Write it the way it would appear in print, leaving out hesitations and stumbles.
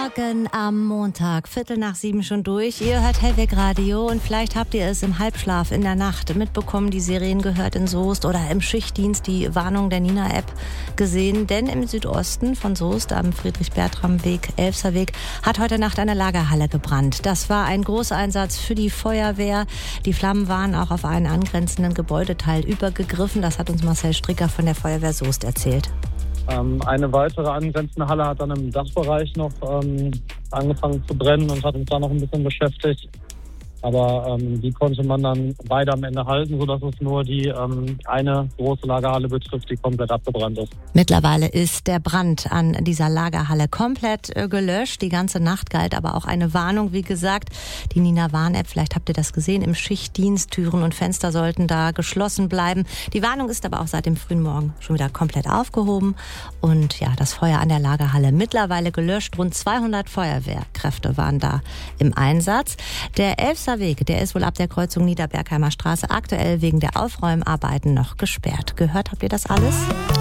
Morgen am Montag, 6:15 schon durch. Ihr hört Hellweg Radio und vielleicht habt ihr es im Halbschlaf in der Nacht mitbekommen, die Sirenen gehört in Soest oder im Schichtdienst die Warnung der Nina-App gesehen. Denn im Südosten von Soest am Friedrich-Bertram-Weg, Elfserweg, hat heute Nacht eine Lagerhalle gebrannt. Das war ein Großeinsatz für die Feuerwehr. Die Flammen waren auch auf einen angrenzenden Gebäudeteil übergegriffen. Das hat uns Marcel Stricker von der Feuerwehr Soest erzählt. Eine weitere angrenzende Halle hat dann im Dachbereich noch angefangen zu brennen und hat uns da noch ein bisschen beschäftigt. Aber die konnte man dann beide am Ende halten, sodass es nur die eine große Lagerhalle betrifft, die komplett abgebrannt ist. Mittlerweile ist der Brand an dieser Lagerhalle komplett gelöscht. Die ganze Nacht galt aber auch eine Warnung, wie gesagt. Die Nina-Warn-App, vielleicht habt ihr das gesehen, im Schichtdienst, Türen und Fenster sollten da geschlossen bleiben. Die Warnung ist aber auch seit dem frühen Morgen schon wieder komplett aufgehoben. Und ja, das Feuer an der Lagerhalle mittlerweile gelöscht. Rund 200 Feuerwehrkräfte waren da im Einsatz. Der Elfserweg, der ist wohl ab der Kreuzung Niederbergheimer Straße aktuell wegen der Aufräumarbeiten noch gesperrt. Gehört habt ihr das alles?